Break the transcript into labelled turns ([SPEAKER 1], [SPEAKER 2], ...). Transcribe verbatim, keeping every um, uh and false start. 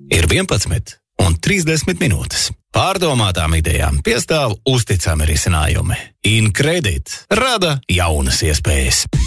[SPEAKER 1] Ir vienpadsmit un trīsdesmit minūtes. Pārdomātām idejām piestāv uzticami risinājumi. Incredit rada jaunas iespējas.